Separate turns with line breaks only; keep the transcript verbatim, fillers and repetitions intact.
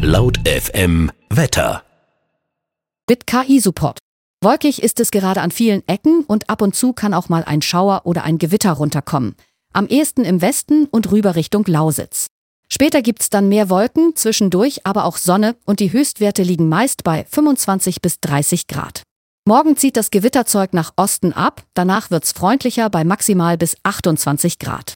Laut F M Wetter.
Mit K I-Support. Wolkig ist es gerade an vielen Ecken und ab und zu kann auch mal ein Schauer oder ein Gewitter runterkommen. Am ehesten im Westen und rüber Richtung Lausitz. Später gibt's dann mehr Wolken, zwischendurch aber auch Sonne und die Höchstwerte liegen meist bei fünfundzwanzig bis dreißig Grad. Morgen zieht das Gewitterzeug nach Osten ab, danach wird's freundlicher bei maximal bis achtundzwanzig Grad.